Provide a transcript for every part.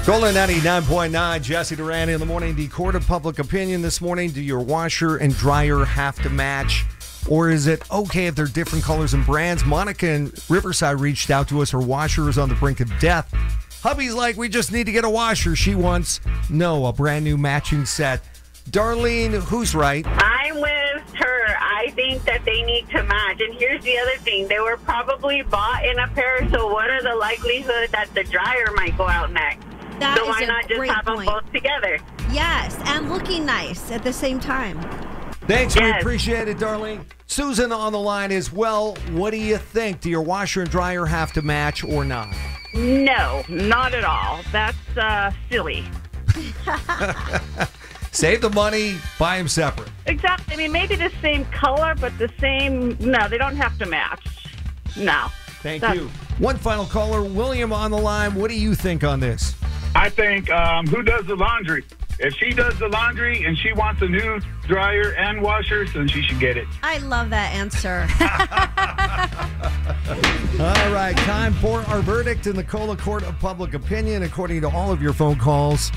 Golden 99.9, Jesse Duran in the morning. The court of public opinion this morning. Do your washer and dryer have to match? Or is it okay if they're different colors and brands? Monica in Riverside reached out to us. Her washer is on the brink of death. Hubby's like, we just need to get a washer. She wants, a brand new matching set. Darlene, who's right? I'm with her. I think that they need to match. And here's the other thing. They were probably bought in a pair, so what are the likelihood that the dryer might go out next? That so why is a not just great have them point. both together? Yes, and looking nice at the same time. Thanks, we Yes. appreciate it, Darlene. Susan on the line is, what do you think? Do your washer and dryer have to match or not? No, not at all. That's silly. Save the money, buy them separate. Exactly. I mean, maybe the same color, but no, they don't have to match. No. Thank you. One final caller, William on the line. What do you think on this? I think who does the laundry? If she does the laundry and she wants a new dryer and washer, then she should get it. I love that answer. All right, time for our verdict in the Cola Court of Public Opinion. According to all of your phone calls,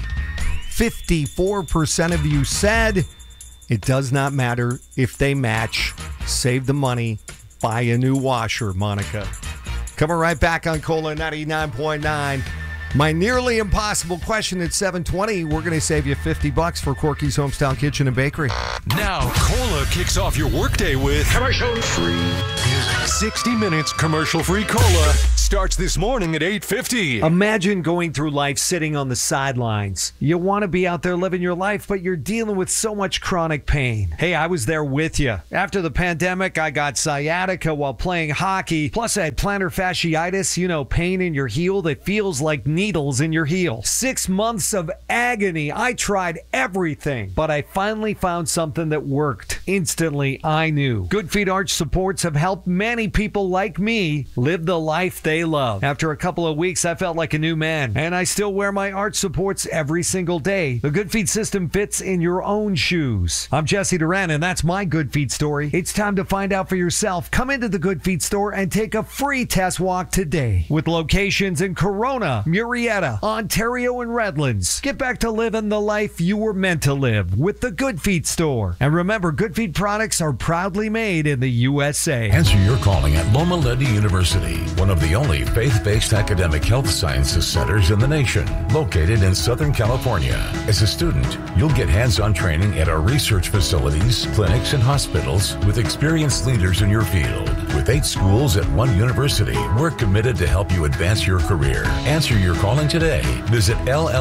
54% of you said it does not matter if they match. Save the money, buy a new washer, Monica. Coming right back on Cola 99.9. My nearly impossible question at 7:20. We're going to save you $50 for Corky's Homestyle Kitchen and Bakery. Now, Cola kicks off your workday with commercial-free music. 60 minutes commercial-free Cola starts this morning at 8:50. Imagine going through life sitting on the sidelines. You want to be out there living your life, but you're dealing with so much chronic pain. Hey, I was there with you. After the pandemic, I got sciatica while playing hockey. Plus, I had plantar fasciitis, pain in your heel that feels like needles in your heel. 6 months of agony. I tried everything, but I finally found something that worked. Instantly, I knew. Good Feet Arch Supports have helped many people like me live the life they love. After a couple of weeks, I felt like a new man, and I still wear my arch supports every single day. The Good Feet system fits in your own shoes. I'm Jesse Duran, and that's my Good Feet story. It's time to find out for yourself. Come into the Good Feet store and take a free test walk today. With locations in Corona, Murrieta, Ontario, and Redlands. Get back to living the life you were meant to live with the Good Feet store. And remember, Good Feet products are proudly made in the USA. Answer your calling at Loma Linda University, one of the only faith-based academic health sciences centers in the nation, located in Southern California. As a student, you'll get hands-on training at our research facilities, clinics, and hospitals with experienced leaders in your field. With 8 schools at one university, we're committed to help you advance your career. Answer your calling today. Visit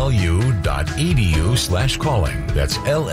llu.edu/calling. That's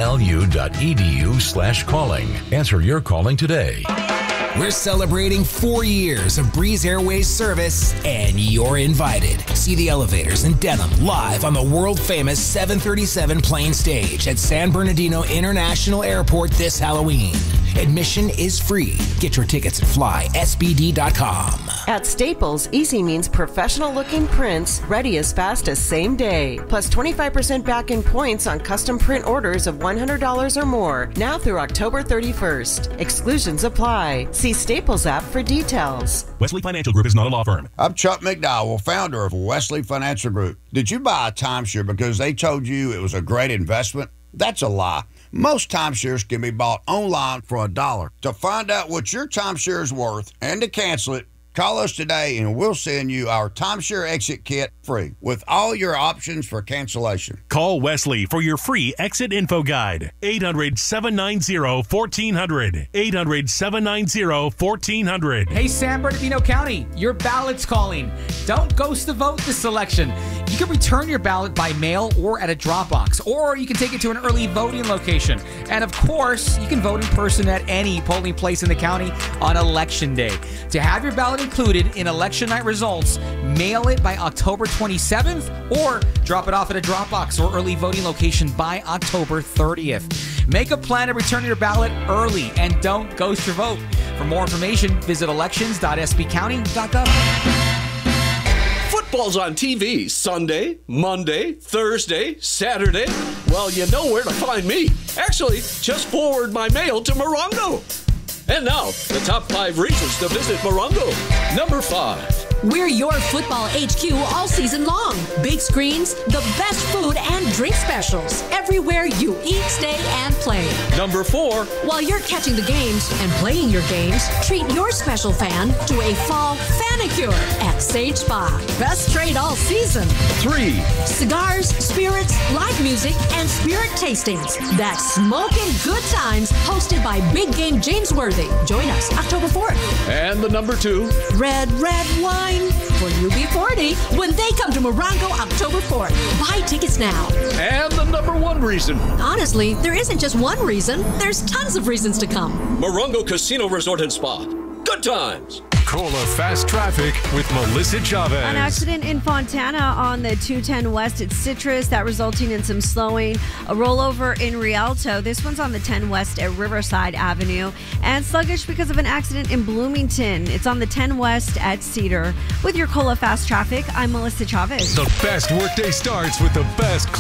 llu.edu/calling. Answer your calling today. We're celebrating 4 years of Breeze Airways service, and you're invited. See the elevators in Denham live on the world-famous 737 plane stage at San Bernardino International Airport this Halloween. Admission is free. Get your tickets at flysbd.com. At Staples, easy means professional-looking prints ready as fast as same day. Plus 25% back in points on custom print orders of $100 or more. Now through October 31st. Exclusions apply. See Staples app for details. Wesley Financial Group is not a law firm. I'm Chuck McDowell, founder of Wesley Financial Group. Did you buy a timeshare because they told you it was a great investment? That's a lie. Most timeshares can be bought online for $1. To find out what your timeshare is worth and to cancel it, call us today and we'll send you our timeshare exit kit free with all your options for cancellation. Call Wesley for your free exit info guide. 800-790-1400. 800-790-1400. Hey, San Bernardino County, your ballot's calling. Don't ghost the vote this election. You can return your ballot by mail or at a drop box, or you can take it to an early voting location. And of course, you can vote in person at any polling place in the county on Election Day. To have your ballot included in election night results, mail it by October 27th or drop it off at a drop box or early voting location by October 30th. Make a plan to return your ballot early and don't ghost your vote. For more information, visit elections.sbcounty.gov. Football's on TV Sunday, Monday, Thursday, Saturday. Well, you know where to find me. Actually, just forward my mail to Morongo. And now, the top 5 reasons to visit Morongo. Number 5. We're your football HQ all season long. Big screens, the best food and drink specials. Everywhere you eat, stay, and play. Number 4. While you're catching the games and playing your games, treat your special fan to a fall fanicure at Sage Spa. Best trade all season. 3. Cigars, spirits, live music, and spirit tastings. That's smoking good times hosted by Big Game James Worthy. Join us October 4th. And the number 2. Red wine for UB40 when they come to Morongo October 4th. Buy tickets now. And the number 1 reason. Honestly, there isn't just one reason. There's tons of reasons to come. Morongo Casino Resort and Spa. Good times. Cola Fast Traffic with Melissa Chavez. An accident in Fontana on the 210 West at Citrus, that resulting in some slowing. A rollover in Rialto. This one's on the 10 West at Riverside Avenue. And sluggish because of an accident in Bloomington. It's on the 10 West at Cedar. With your Cola Fast Traffic, I'm Melissa Chavez. The best workday starts with the best